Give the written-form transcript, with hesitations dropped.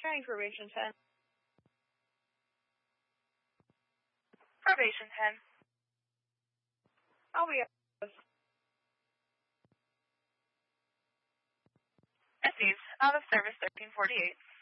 Trying probation 10. Probation 10. I'll be up. SEs, out of service 1348.